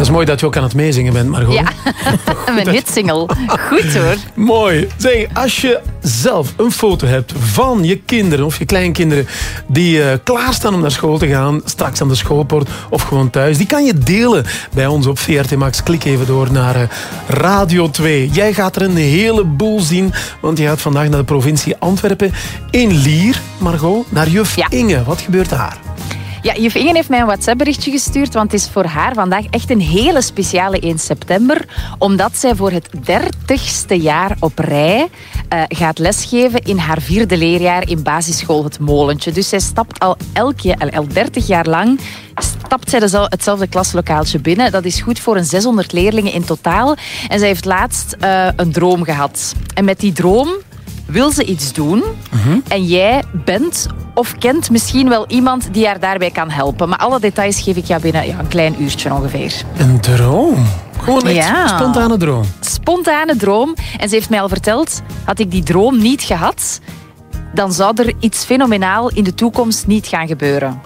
is mooi dat je ook aan het meezingen bent, Margot. Ja, mijn hitsingle. Goed hoor. Mooi. Zeg, als je zelf een foto hebt van je kinderen of je kleinkinderen die klaarstaan om naar school te gaan, straks aan de schoolpoort of gewoon thuis, die kan je delen bij ons op VRT Max. Klik even door naar Radio 2. Jij gaat er een heleboel zien, want je gaat vandaag naar de provincie Antwerpen in Lier. Margot, naar juf Inge. Wat gebeurt daar? Ja, juf Inge heeft mij een WhatsApp-berichtje gestuurd, want het is voor haar vandaag echt een hele speciale 1 september, omdat zij voor het 30ste jaar op rij gaat lesgeven in haar 4e leerjaar in basisschool Het Molentje. Dus zij stapt al 30 jaar lang stapt zij hetzelfde klaslokaaltje binnen. Dat is goed voor een 600 leerlingen in totaal. En zij heeft laatst een droom gehad. En met die droom wil ze iets doen. En jij bent of kent misschien wel iemand die haar daarbij kan helpen. Maar alle details geef ik jou binnen een klein uurtje ongeveer. Een droom? Gewoon echt spontane droom? Spontane droom. En ze heeft mij al verteld, had ik die droom niet gehad, dan zou er iets fenomenaal in de toekomst niet gaan gebeuren.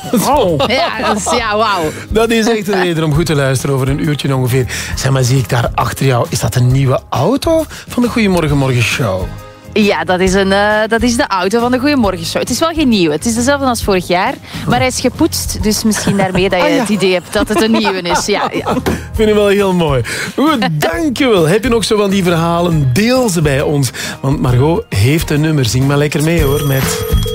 Wauw. Dat is echt een reden om goed te luisteren over een uurtje ongeveer. Zeg maar, zie ik daar achter jou, is dat een nieuwe auto van de Goeiemorgen Morgen Show? Ja, dat is de auto van de Goeiemorgenshow. Het is wel geen nieuwe. Het is dezelfde als vorig jaar. Maar hij is gepoetst. Dus misschien daarmee dat je het idee hebt dat het een nieuwe is. Ja. Vind ik wel heel mooi. Goed, dankjewel. Heb je nog zo van die verhalen? Deel ze bij ons. Want Margot heeft een nummer. Zing maar lekker mee hoor. Met...